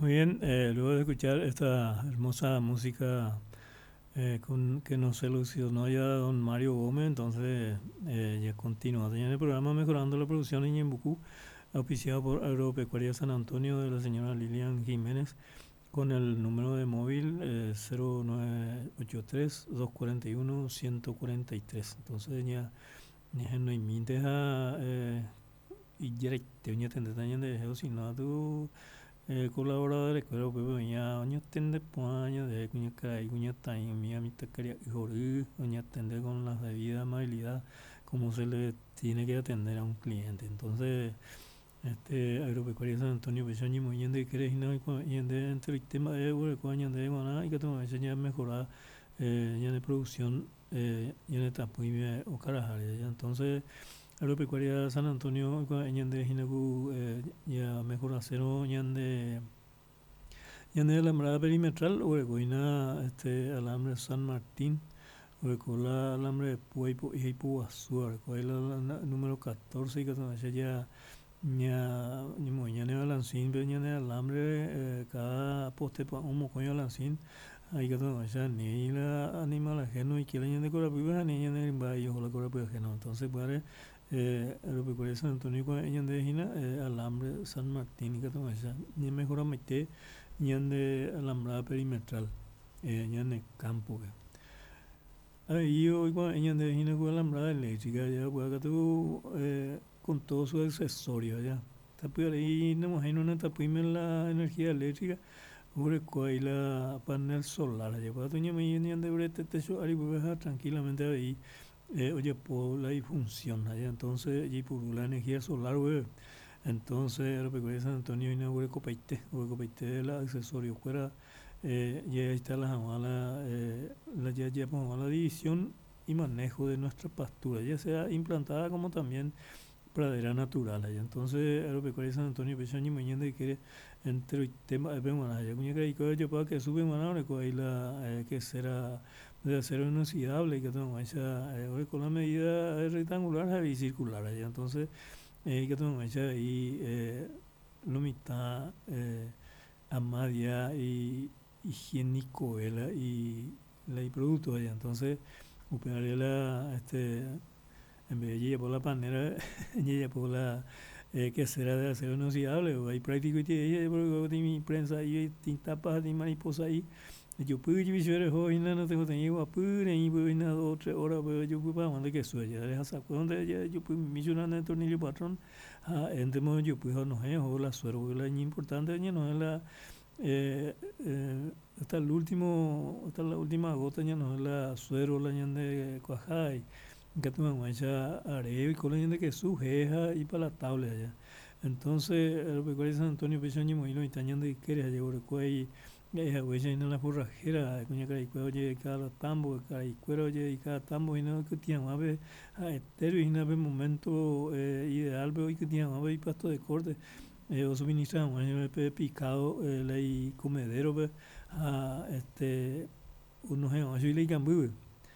Muy bien, luego de escuchar esta hermosa música que nos ilusionó ya don Mario Gómez, entonces ya continúa en el programa Mejorando la Producción en Ñembucú, auspiciado por Agropecuaria San Antonio de la señora Lilian Jiménez, con el número de móvil 0983-241-143. Entonces ya no imites a y ya te uña tendetaña de eso, sino tú colaboradores pero pues ya oña tende puaña de cuña caray cuña taña mía mi tacaria jorí oña atender con la debida amabilidad como se le tiene que atender a un cliente. Entonces agropecuaria San Antonio pues ni muy bien de que eres y entre el tema de cuaña de guaná y que tengo enseñar mejorar ya de producción ya de tapuime o carajales. Entonces agropecuaria San Antonio ñande hinaku ya mejor acero ñande alambrada perimetral oregoina alambre San Martín orecola alambre de Pueypo y Ipuazú orecola número 14 y que ya ni muy ñane balancín pero ñane alambre cada poste pa un mocoño balancín ahí que ya ni la animal ajeno y que la ñande cora piba ni ñande rimba y ojo la cora piba ajeno. Entonces pues agropecuaria San Antonio con ñande hina alambre San Martín y que ya ni mejor mete ñande alambrada perimetral ñande campo que ahí hoy con ñande hina con alambrada eléctrica ya pues acá tú con todo su accesorio ya tapuar ahí no imagino una tapuime la energía eléctrica ure ahí la panel solar ya pues tú ñande brete techo ari pues tranquilamente ahí oye por la disfunción allá entonces y por la energía solar güey. Entonces agropecuaria San Antonio inauguró Copaité el accesorio fuera ya está ya ponemos la división y manejo de nuestra pastura, ya sea implantada como también pradera natural allá. Entonces agropecuaria San Antonio Pecho ni mañana que quiere entre el tema de Pemana allá cuña que yo para que sube manable con ahí la que será de acero inoxidable y que tengo esa con la medida rectangular y circular allá. Entonces que tengo hecha ahí lo mitad amadia y higiénico y producto allá. Entonces operaría la en vez de ella por la panera ella por la que será de acero inoxidable o hay práctico y ella porque mi prensa y tapas de mariposa ahí yo pude vivir hoy no tengo tenido apure y voy na 2 o 3 horas pero yo pude para mandar que suya deja saco donde yo pude millonar de tornillo patrón en tema yo pude no es o la suero la importante ya no es la eh, hasta la última gota ya no es la suero la de cuajada y que tu mamá ya haré y con la que sujeja y para la tabla allá. Entonces el pecuario San Antonio Pechoñi muy lo itañando y quería llevar el cuello huella en la forrajera cuña cara y cuero oye cada tambo cara y cuero oye y cada tambo y no que tiene más ve a estero y una vez momento ideal veo y que tiene más ve y pasto de corte o suministramos picado y comedero ve a unos años y le cambio